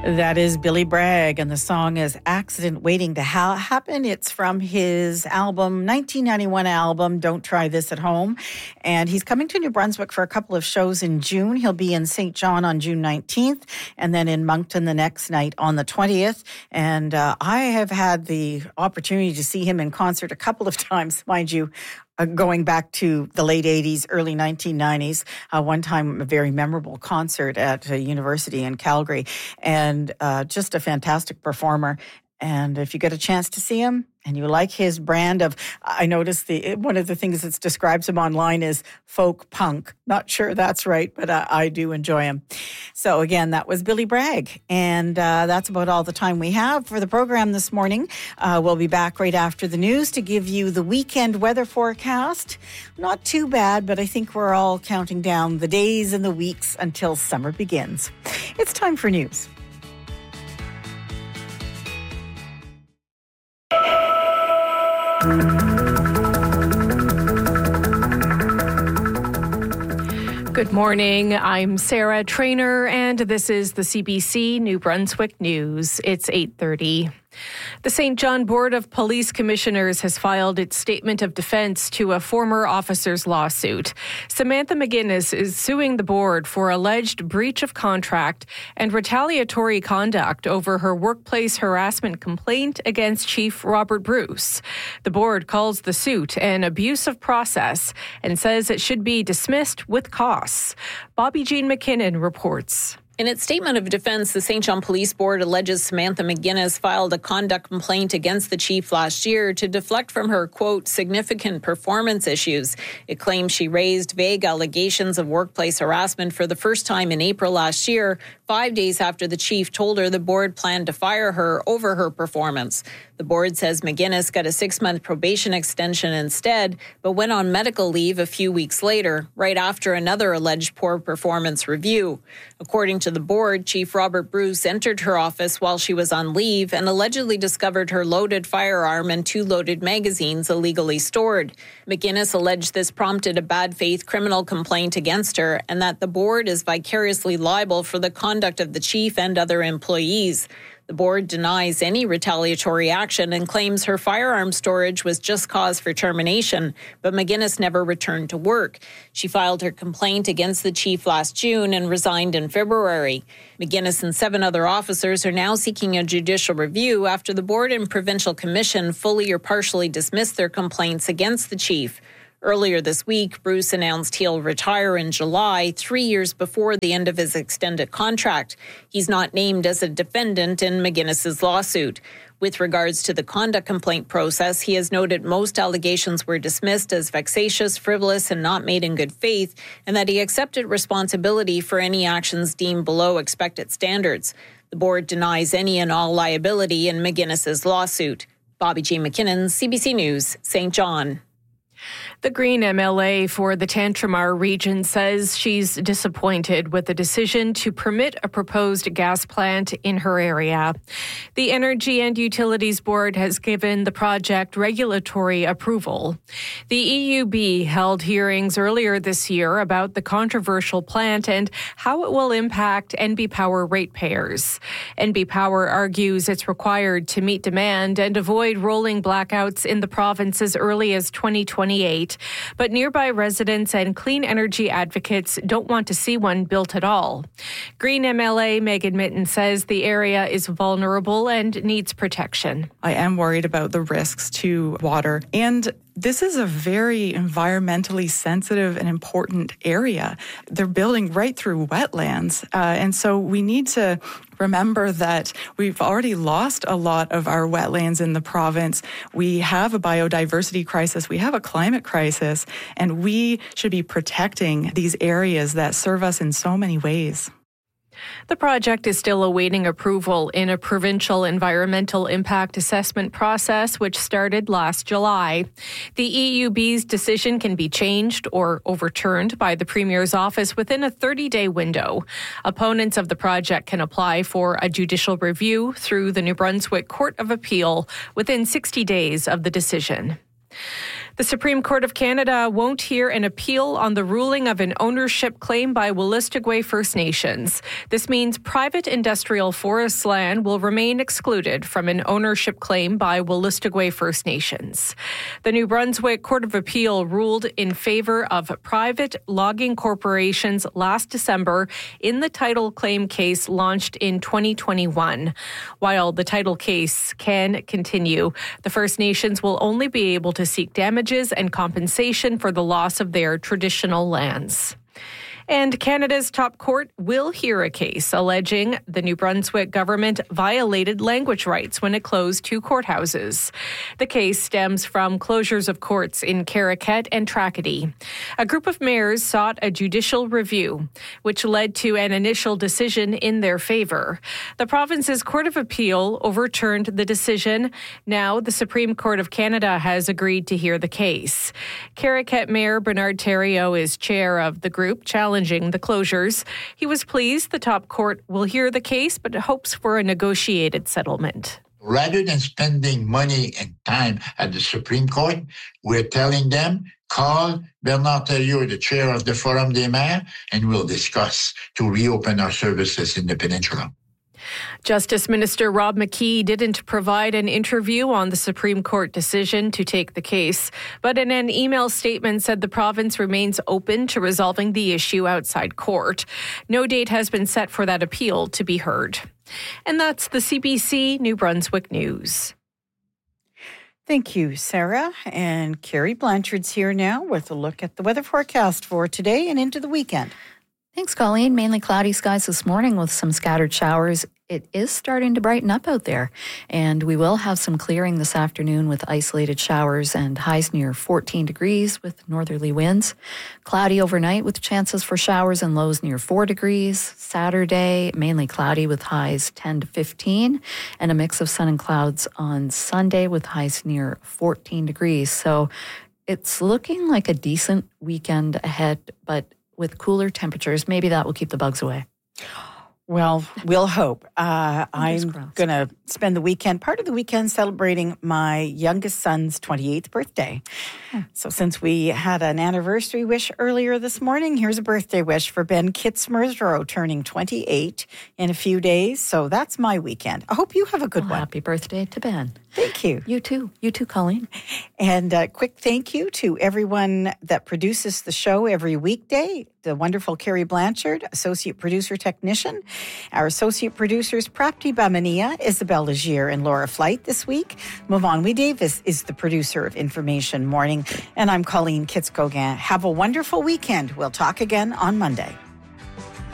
That is Billy Bragg, and the song is Accident Waiting to Happen. It's from his 1991 album, Don't Try This at Home. And he's coming to New Brunswick for a couple of shows in June. He'll be in St. John on June 19th, and then in Moncton the next night on the 20th. And I have had the opportunity to see him in concert a couple of times, mind you, going back to the late 80s, early 1990s, one time a very memorable concert at a university in Calgary, and just a fantastic performer. And if you get a chance to see him and you like his brand of, I noticed one of the things that describes him online is folk punk. Not sure that's right, but I do enjoy him. So again, that was Billy Bragg. And that's about all the time we have for the program this morning. We'll be back right after the news to give you the weekend weather forecast. Not too bad, but I think we're all counting down the days and the weeks until summer begins. It's time for news. Good morning. I'm Sarah Trainer, and this is the CBC New Brunswick News. It's 8:30. The St. John Board of Police Commissioners has filed its statement of defense to a former officer's lawsuit. Samantha McGuinness is suing the board for alleged breach of contract and retaliatory conduct over her workplace harassment complaint against Chief Robert Bruce. The board calls the suit an abuse of process and says it should be dismissed with costs. Bobby Jean McKinnon reports. In its statement of defense, the St. John Police Board alleges Samantha McGuinness filed a conduct complaint against the chief last year to deflect from her, quote, significant performance issues. It claims she raised vague allegations of workplace harassment for the first time in April last year, 5 days after the chief told her the board planned to fire her over her performance. The board says McGuinness got a 6-month probation extension instead, but went on medical leave a few weeks later, right after another alleged poor performance review. According to the board, Chief Robert Bruce entered her office while she was on leave and allegedly discovered her loaded firearm and 2 loaded magazines illegally stored. McGuinness alleged this prompted a bad faith criminal complaint against her and that the board is vicariously liable for the conduct of the chief and other employees. The board denies any retaliatory action and claims her firearm storage was just cause for termination, but McGuinness never returned to work. She filed her complaint against the chief last June and resigned in February. McGuinness and 7 other officers are now seeking a judicial review after the board and provincial commission fully or partially dismissed their complaints against the chief. Earlier this week, Bruce announced he'll retire in July, 3 years before the end of his extended contract. He's not named as a defendant in McGuinness's lawsuit. With regards to the conduct complaint process, he has noted most allegations were dismissed as vexatious, frivolous, and not made in good faith, and that he accepted responsibility for any actions deemed below expected standards. The board denies any and all liability in McGuinness's lawsuit. Bobby G. McKinnon, CBC News, St. John. The Green MLA for the Tantramar region says she's disappointed with the decision to permit a proposed gas plant in her area. The Energy and Utilities Board has given the project regulatory approval. The EUB held hearings earlier this year about the controversial plant and how it will impact NB Power ratepayers. NB Power argues it's required to meet demand and avoid rolling blackouts in the province as early as 2028. But nearby residents and clean energy advocates don't want to see one built at all. Green MLA Megan Mitten says the area is vulnerable and needs protection. I am worried about the risks to water, and this is a very environmentally sensitive and important area. They're building right through wetlands. And so we need to remember that we've already lost a lot of our wetlands in the province. We have a biodiversity crisis. We have a climate crisis. And we should be protecting these areas that serve us in so many ways. The project is still awaiting approval in a provincial environmental impact assessment process, which started last July. The EUB's decision can be changed or overturned by the Premier's office within a 30-day window. Opponents of the project can apply for a judicial review through the New Brunswick Court of Appeal within 60 days of the decision. The Supreme Court of Canada won't hear an appeal on the ruling of an ownership claim by Wolastoqey First Nations. This means private industrial forest land will remain excluded from an ownership claim by Wolastoqey First Nations. The New Brunswick Court of Appeal ruled in favor of private logging corporations last December in the title claim case launched in 2021. While the title case can continue, the First Nations will only be able to seek damages and compensation for the loss of their traditional lands. And Canada's top court will hear a case alleging the New Brunswick government violated language rights when it closed 2 courthouses. The case stems from closures of courts in Caraquet and Tracadie. A group of mayors sought a judicial review, which led to an initial decision in their favor. The province's Court of Appeal overturned the decision. Now the Supreme Court of Canada has agreed to hear the case. Caraquet Mayor Bernard Thériault is chair of the group challenging the closures. He was pleased the top court will hear the case, but hopes for a negotiated settlement. Rather than spending money and time at the Supreme Court, we're telling them, call Bernard Thériault, the chair of the Forum des Maires, and we'll discuss to reopen our services in the peninsula. Justice Minister Rob McKee didn't provide an interview on the Supreme Court decision to take the case, but in an email statement said the province remains open to resolving the issue outside court. No date has been set for that appeal to be heard. And that's the CBC New Brunswick News. Thank you, Sarah. And Carrie Blanchard's here now with a look at the weather forecast for today and into the weekend. Thanks, Colleen. Mainly cloudy skies this morning with some scattered showers. It is starting to brighten up out there, and we will have some clearing this afternoon with isolated showers and highs near 14 degrees with northerly winds. Cloudy overnight with chances for showers and lows near 4 degrees. Saturday, mainly cloudy with highs 10 to 15, and a mix of sun and clouds on Sunday with highs near 14 degrees. So it's looking like a decent weekend ahead, but with cooler temperatures, maybe that will keep the bugs away. Well, we'll hope. I'm going to spend the weekend, part of the weekend, celebrating my youngest son's 28th birthday. So since we had an anniversary wish earlier this morning, here's a birthday wish for Ben Kitzmersrow, turning 28 in a few days. So that's my weekend. I hope you have a good one. Happy birthday to Ben. Thank you. You too. You too, Colleen. And a quick thank you to everyone that produces the show every weekday. The wonderful Carrie Blanchard, associate producer technician. Our associate producers, Prapti Bamania, Isabel Legier, and Laura Flight this week. Mavanwi Davis is the producer of Information Morning. And I'm Colleen Kitz-Cogan. Have a wonderful weekend. We'll talk again on Monday.